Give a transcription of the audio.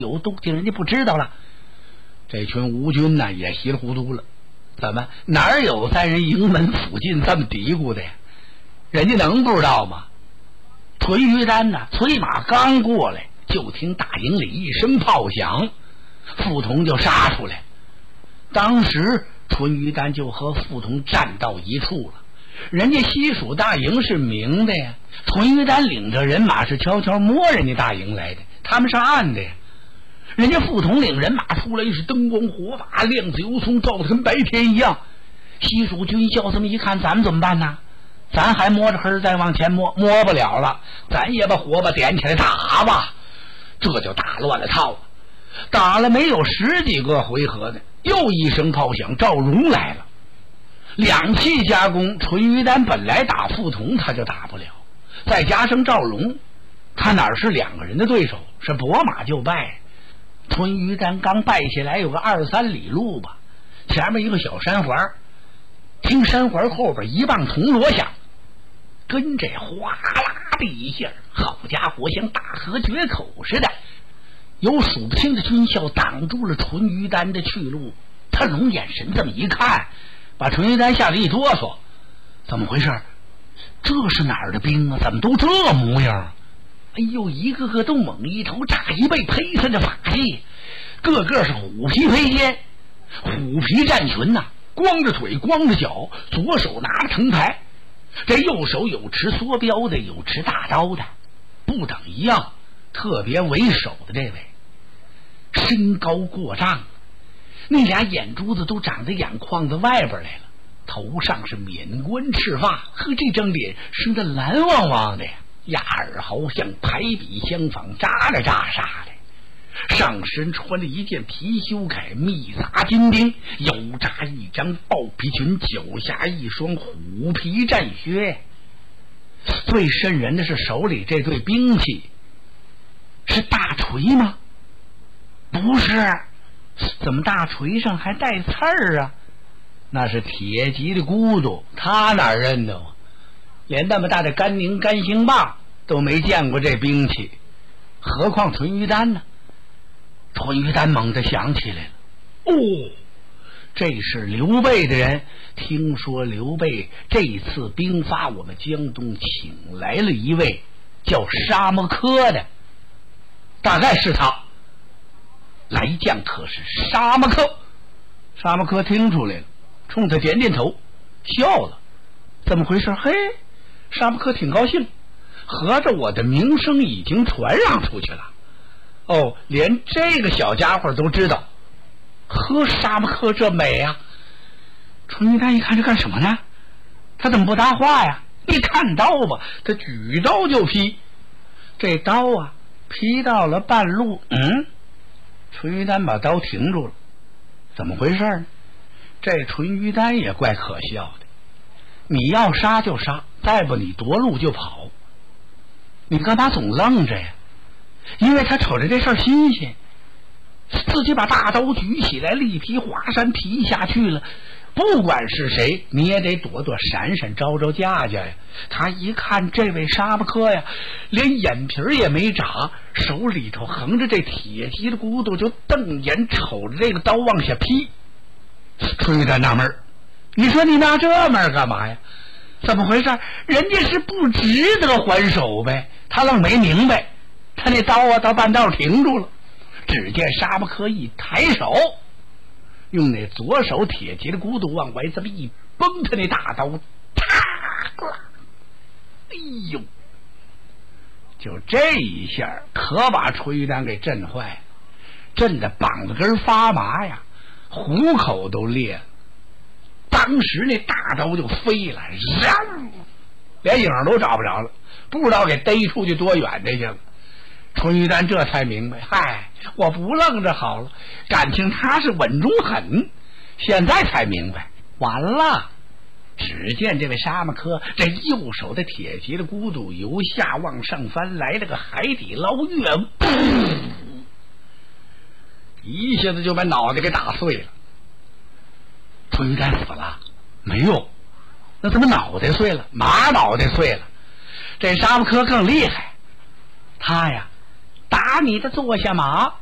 有动静人家不知道了。这群吴军呢也稀里糊涂了，怎么哪有在人营门附近这么嘀咕的呀？人家能不知道吗？淳于丹呢催马刚过来，就听大营里一声炮响，傅同就杀出来。当时淳于丹就和傅同站到一处了。人家西蜀大营是明的呀，淳于丹领着人马是悄悄摸人家大营来的，他们是暗的呀。人家傅同领人马出来是灯光火把，亮子油葱，照得跟白天一样。西蜀军校这么一看，咱们怎么办呢？咱还摸着黑再往前摸不了了，咱也把火把点起来打吧。这就打乱了套了。打了没有10几个回合呢，又一声炮响，赵荣来了。两气夹攻，淳于丹本来打傅同他就打不了，再加上赵荣，他哪是2个人的对手，是拨马就败。淳于丹刚败下来有个2、3里路吧，前面一个小山环，听山环后边一棒铜锣响，跟这哗啦的一下，好家伙，像大河决口似的，有数不清的军校挡住了淳于丹的去路。他龙眼神这么一看，把淳于丹吓得一哆嗦，怎么回事？这是哪儿的兵啊？怎么都这模样？哎呦，一个个都猛一头炸一背，披散着法器，个个是虎皮披肩，虎皮战裙呐，光着腿光着脚，左手拿着藤牌，这右手有持梭镖的，有持大刀的，不等一样。特别为首的这位身高过丈，那俩眼珠子都长在眼眶子外边来了，头上是冕冠赤发，和这张脸生得蓝汪汪的呀，压耳毫像排比相仿，扎着扎煞的，上身穿了一件貔貅铠，密杂金钉，又扎一张豹皮裙，脚下一双虎皮战靴。最瘆人的是手里这对兵器，是大锤吗？不是，怎么大锤上还带刺儿啊？那是铁骑的孤独，他哪认得啊？连那么大的甘宁甘兴霸都没见过这兵器，何况淳于丹呢？淳于丹猛地想起来了，哦，这是刘备的人。听说刘备这次兵发我们江东，请来了一位叫沙漠柯的，大概是他。来将可是沙漠柯。沙漠柯听出来了，冲他点点头，笑了。怎么回事？嘿，沙漠柯挺高兴，合着我的名声已经传扬出去了。哦，连这个小家伙都知道。呵，沙漠柯这美呀！淳于丹一看这干什么呢？他怎么不搭话呀？你看刀吧，他举刀就劈。这刀啊，劈到了半路，淳于丹把刀停住了。怎么回事呢？这淳于丹也怪可笑的，你要杀就杀，再不你夺路就跑，你干嘛总愣着呀？因为他瞅着这事儿新鲜，自己把大刀举起来，力劈华山劈下去了。不管是谁，你也得躲躲闪闪，招招架架呀。他一看这位沙漠柯呀，连眼皮也没眨，手里头横着这铁骑的骨头，就瞪眼瞅着这个刀往下劈。淳于丹纳闷，你说你纳这闷干嘛呀？怎么回事？人家是不值得还手呗。他愣没明白，他那刀啊到半道停住了。只见沙漠柯一抬手，用那左手铁骑的骨头往外这么一崩，他那大刀，啪！哎呦！就这一下，可把淳于丹给震坏了，震得膀子根发麻呀，虎口都裂了。当时那大刀就飞了，连影都找不着了，不知道给逮出去多远去了。淳于丹这才明白，嗨，我不愣着好了，感情他是稳中狠，现在才明白，完了。只见这位沙漠柯这右手的铁骑的骨头由下往上翻，来了个海底捞月，一下子就把脑袋给打碎了。淳于丹死了没有？那怎么脑袋碎了？马脑袋碎了。这沙漠柯更厉害，他呀打你的坐下马，